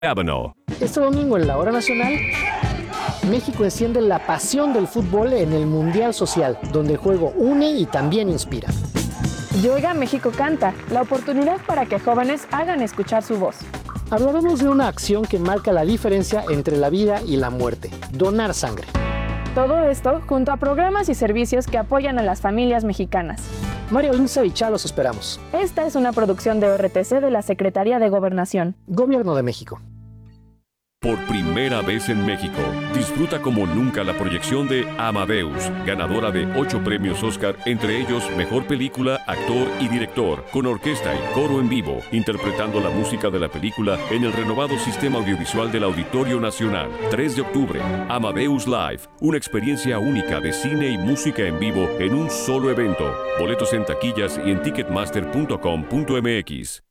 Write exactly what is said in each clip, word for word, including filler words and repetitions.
Kavanaugh. Este domingo en la Hora Nacional, México enciende la pasión del fútbol en el Mundial Social, donde el juego une y también inspira. Y Oiga México Canta, la oportunidad para que jóvenes hagan escuchar su voz. Hablaremos de una acción que marca la diferencia entre la vida y la muerte: donar sangre. Todo esto junto a programas y servicios que apoyan a las familias mexicanas. Mario Linza y Chá los esperamos. Esta es una producción de O R T C de la Secretaría de Gobernación. Gobierno de México. Por primera vez en México, disfruta como nunca la proyección de Amadeus, ganadora de ocho premios Oscar, entre ellos Mejor Película, Actor y Director, con orquesta y coro en vivo, interpretando la música de la película en el renovado sistema audiovisual del Auditorio Nacional. tres de octubre, Amadeus Live, una experiencia única de cine y música en vivo en un solo evento. Boletos en taquillas y en ticketmaster punto com punto m x.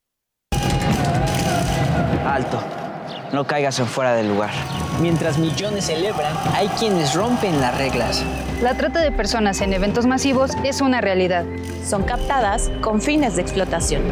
Alto. No caigas en fuera del lugar. Mientras millones celebran, hay quienes rompen las reglas. La trata de personas en eventos masivos es una realidad. Son captadas con fines de explotación.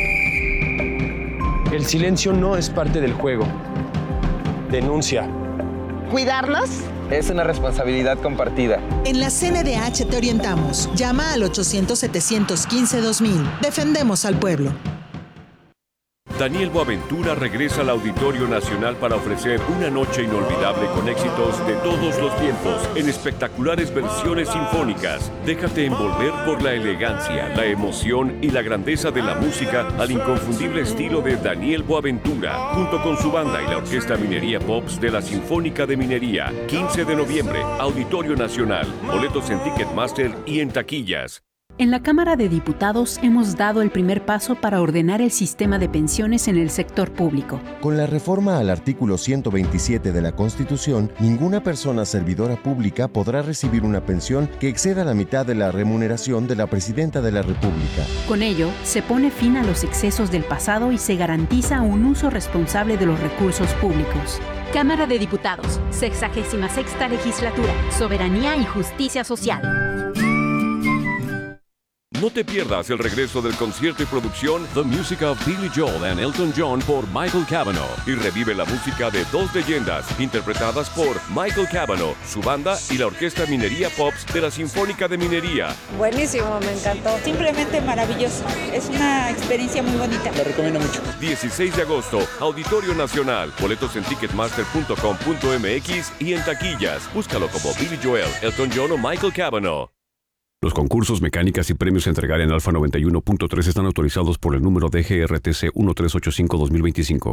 El silencio no es parte del juego. Denuncia. ¿Cuidarnos? Es una responsabilidad compartida. En la C N D H te orientamos. Llama al ochocientos, setecientos quince, dos mil. Defendemos al pueblo. Daniel Boaventura regresa al Auditorio Nacional para ofrecer una noche inolvidable con éxitos de todos los tiempos en espectaculares versiones sinfónicas. Déjate envolver por la elegancia, la emoción y la grandeza de la música al inconfundible estilo de Daniel Boaventura, junto con su banda y la Orquesta Minería Pops de la Sinfónica de Minería. quince de noviembre, Auditorio Nacional. Boletos en Ticketmaster y en taquillas. En la Cámara de Diputados hemos dado el primer paso para ordenar el sistema de pensiones en el sector público. Con la reforma al artículo ciento veintisiete de la Constitución, ninguna persona servidora pública podrá recibir una pensión que exceda la mitad de la remuneración de la Presidenta de la República. Con ello, se pone fin a los excesos del pasado y se garantiza un uso responsable de los recursos públicos. Cámara de Diputados, sexagésima sexta legislatura, Soberanía y Justicia Social. No te pierdas el regreso del concierto y producción The Music of Billy Joel and Elton John por Michael Cavanaugh y revive la música de dos leyendas interpretadas por Michael Cavanaugh, su banda y la Orquesta Minería Pops de la Sinfónica de Minería. Buenísimo, me encantó. Simplemente maravilloso. Es una experiencia muy bonita. Lo recomiendo mucho. dieciséis de agosto, Auditorio Nacional. Boletos en ticketmaster punto com punto m x y en taquillas. Búscalo como Billy Joel, Elton John o Michael Cavanaugh. Los concursos, mecánicas y premios a entregar en Alfa noventa y uno punto tres están autorizados por el número D G R T C trece ochenta y cinco guion dos mil veinticinco.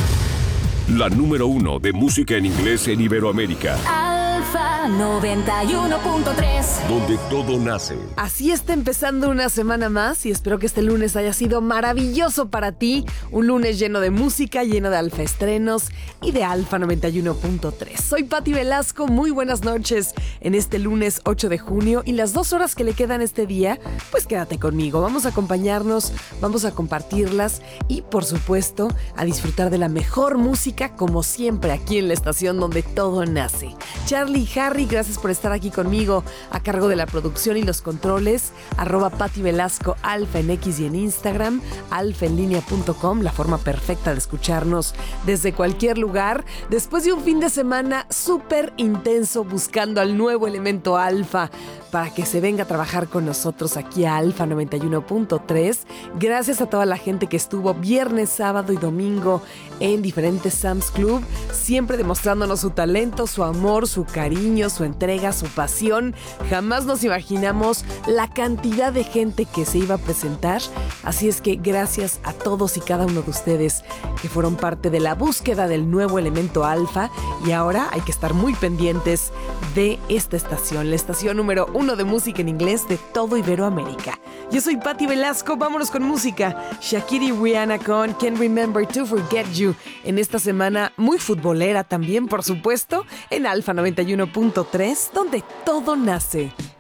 La número uno de música en inglés en Iberoamérica. Alfa noventa y uno punto tres. Donde todo nace. Así está empezando una semana más y espero que este lunes haya sido maravilloso para ti. Un lunes lleno de música, lleno de Alfa estrenos y de Alfa noventa y uno punto tres. Soy Pati Velasco, muy buenas noches en este lunes ocho de junio y las dos horas que le quedan este día, pues quédate conmigo. Vamos a acompañarnos, vamos a compartirlas y por supuesto a disfrutar de la mejor música como siempre aquí en la estación donde todo nace. Charlie y Harry, gracias por estar aquí conmigo a cargo de la producción y los controles. Arroba Pati Velasco Alfa en X y en Instagram, alfa en línea punto com, la forma perfecta de escucharnos desde cualquier lugar. Después de un fin de semana súper intenso buscando al nuevo elemento Alfa para que se venga a trabajar con nosotros aquí a Alfa noventa y uno punto tres. Gracias a toda la gente que estuvo viernes, sábado y domingo en diferentes Sam's Club, siempre demostrándonos su talento, su amor, su cariño, su entrega, su pasión. Jamás nos imaginamos la cantidad de gente que se iba a presentar. Así es que gracias a todos y cada uno de ustedes que fueron parte de la búsqueda del nuevo elemento Alfa. Y ahora hay que estar muy pendientes de esta estación, la estación número uno de música en inglés de todo Iberoamérica. Yo soy Pati Velasco, vámonos con música. Shakira y Rihanna con Can't Remember to Forget You en esta semana muy futbolera también, por supuesto, en Alfa noventa y uno punto tres, donde todo nace.